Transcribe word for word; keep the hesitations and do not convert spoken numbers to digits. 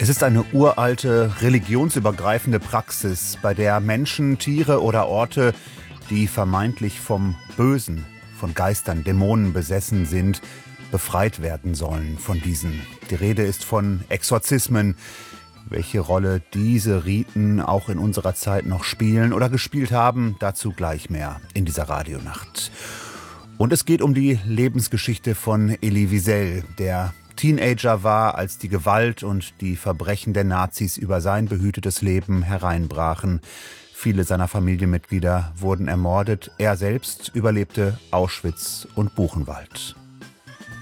Es ist eine uralte, religionsübergreifende Praxis, bei der Menschen, Tiere oder Orte, die vermeintlich vom Bösen, von Geistern, Dämonen besessen sind, befreit werden sollen von diesen. Die Rede ist von Exorzismen. Welche Rolle diese Riten auch in unserer Zeit noch spielen oder gespielt haben, dazu gleich mehr in dieser Radionacht. Und es geht um die Lebensgeschichte von Elie Wiesel, der Teenager war, als die Gewalt und die Verbrechen der Nazis über sein behütetes Leben hereinbrachen. Viele seiner Familienmitglieder wurden ermordet. Er selbst überlebte Auschwitz und Buchenwald.